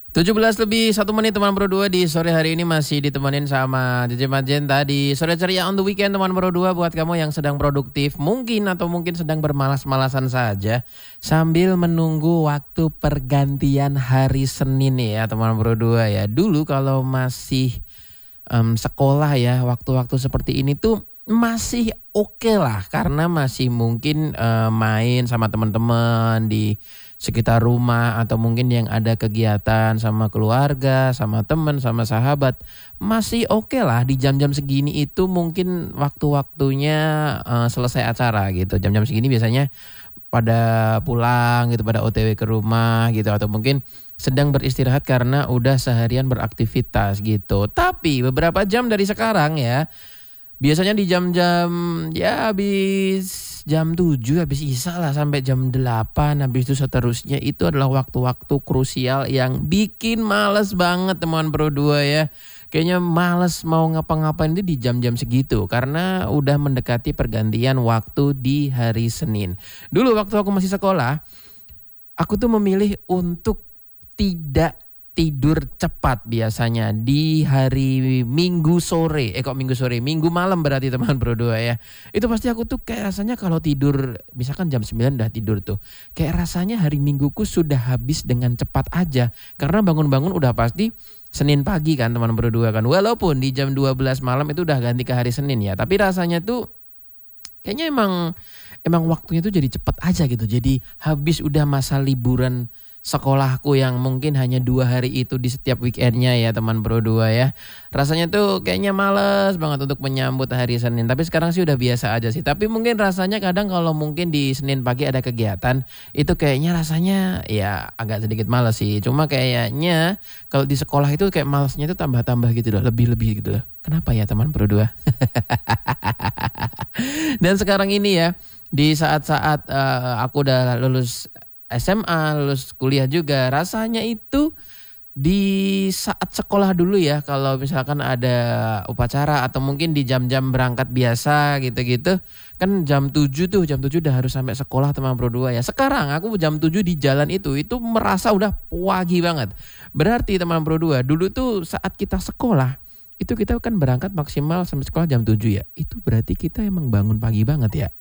17 lebih 1 menit teman Bro 2 di sore hari ini masih ditemenin sama JJ Magenta di Sore Ceria on the Weekend teman Bro 2 buat kamu yang sedang produktif mungkin atau mungkin sedang bermalas-malasan saja sambil menunggu waktu pergantian hari Senin ya teman Bro 2 ya. Dulu kalau masih sekolah ya waktu-waktu seperti ini tuh masih oke lah karena masih mungkin main sama teman-teman di sekitar rumah atau mungkin yang ada kegiatan sama keluarga, sama teman, sama sahabat. Masih oke lah di jam-jam segini itu mungkin waktu-waktunya selesai acara gitu. Jam-jam segini biasanya pada pulang gitu, pada OTW ke rumah gitu atau mungkin sedang beristirahat karena udah seharian beraktivitas gitu. Tapi beberapa jam dari sekarang ya biasanya di jam-jam ya habis jam 7 habis isya lah sampai jam 8 habis itu seterusnya itu adalah waktu-waktu krusial yang bikin males banget teman Bro 2 ya. Kayaknya males mau ngapa-ngapain itu di jam-jam segitu karena udah mendekati pergantian waktu di hari Senin. Dulu waktu aku masih sekolah, aku tuh memilih untuk tidak tidur cepat biasanya di hari Minggu sore. Minggu malam berarti teman Bro 2 ya. Itu pasti aku tuh kayak rasanya kalau tidur misalkan jam 9 udah tidur tuh. Kayak rasanya hari Mingguku sudah habis dengan cepat aja. Karena bangun-bangun udah pasti Senin pagi kan teman Bro 2 kan. Walaupun di jam 12 malam itu udah ganti ke hari Senin ya. Tapi rasanya tuh kayaknya emang waktunya tuh jadi cepat aja gitu. Jadi habis udah masa liburan sekolahku yang mungkin hanya 2 hari itu di setiap weekendnya ya teman Bro 2 ya. Rasanya tuh kayaknya males banget untuk menyambut hari Senin. Tapi sekarang sih udah biasa aja sih. Tapi mungkin rasanya kadang kalau mungkin di Senin pagi ada kegiatan, itu kayaknya rasanya ya agak sedikit males sih. Cuma kayaknya kalau di sekolah itu kayak malesnya itu tambah-tambah gitu loh. Lebih-lebih gitu loh. Kenapa ya teman Bro 2? Dan sekarang ini ya, di saat-saat aku udah lulus SMA, lulus kuliah juga, rasanya itu di saat sekolah dulu ya, kalau misalkan ada upacara atau mungkin di jam-jam berangkat biasa gitu-gitu, kan jam 7 udah harus sampai sekolah teman Bro 2 ya. Sekarang aku jam 7 di jalan itu merasa udah pagi banget. Berarti teman Bro 2, dulu tuh saat kita sekolah, itu kita kan berangkat maksimal sampai sekolah jam 7 ya. Itu berarti kita emang bangun pagi banget ya.